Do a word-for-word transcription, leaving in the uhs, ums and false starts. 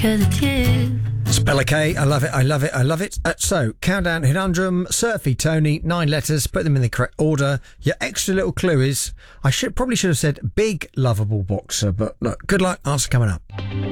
speculative. Spell K, I love it, I love it, I love it. Uh, so, Countdown Conundrum, Surfy Tony, nine letters, put them in the correct order. Your extra little clue is, I should probably should have said big lovable boxer, but look, good luck, answer coming up.